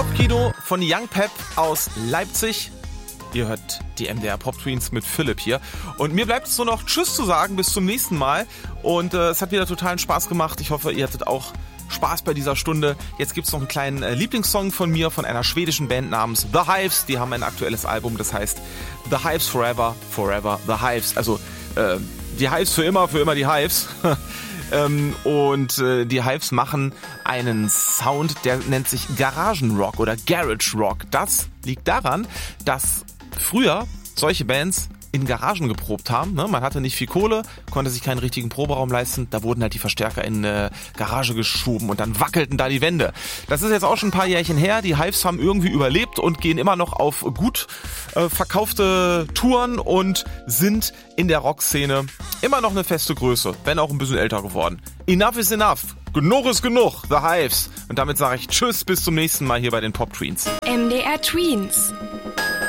Kopfkino von Young Pep aus Leipzig. Ihr hört die MDR Pop Tweens mit Philipp hier. Und mir bleibt es nur noch Tschüss zu sagen, bis zum nächsten Mal. Und es hat wieder totalen Spaß gemacht. Ich hoffe, ihr hattet auch Spaß bei dieser Stunde. Jetzt gibt's noch einen kleinen Lieblingssong von mir, von einer schwedischen Band namens The Hives. Die haben ein aktuelles Album, das heißt The Hives Forever, Forever The Hives. Also die Hives für immer die Hives. Die Hives machen einen Sound, der nennt sich Garagenrock oder Garage Rock. Das liegt daran, dass früher solche Bands in Garagen geprobt haben. Ne? Man hatte nicht viel Kohle, konnte sich keinen richtigen Proberaum leisten. Da wurden halt die Verstärker in eine Garage geschoben und dann wackelten da die Wände. Das ist jetzt auch schon ein paar Jährchen her. Die Hives haben irgendwie überlebt und gehen immer noch auf gut verkaufte Touren und sind in der Rockszene immer noch eine feste Größe, wenn auch ein bisschen älter geworden. Enough is enough. Genug ist genug. The Hives. Und damit sage ich Tschüss, bis zum nächsten Mal hier bei den Pop Tweens. MDR Tweens.